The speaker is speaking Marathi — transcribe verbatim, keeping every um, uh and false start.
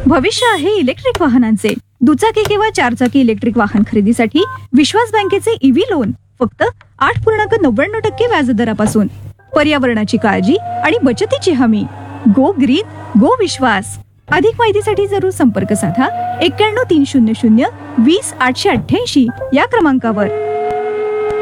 भविष्य आहे इलेक्ट्रिक वाहनांचे. दुचाकी किंवा चारचाकी इलेक्ट्रिक वाहन खरेदीसाठी विश्वास बँकेचे ईव्ही लोन फक्त आठ पूर्णांक नव्याण्णव टक्के व्याजदरापासून. पर्यावरणाची काळजी आणि बचतीची हमी. गो ग्रीन गो विश्वास. अधिक माहितीसाठी जरूर संपर्क साधा एक्क्याण्णव तीन शून्य शून्य वीस आठशे अठ्ठ्याऐंशी या क्रमांकावर.